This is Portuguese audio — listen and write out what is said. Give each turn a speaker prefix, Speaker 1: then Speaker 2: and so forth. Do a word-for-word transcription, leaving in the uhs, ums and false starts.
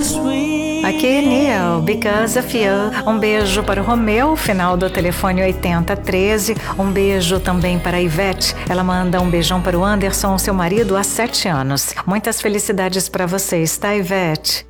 Speaker 1: Aqui, Neil, Because of You. Um beijo para o Romeu, final do telefone oitenta treze. Um beijo também para a Ivete. Ela manda um beijão para o Anderson, seu marido, há sete anos. Muitas felicidades para vocês, tá, Ivete?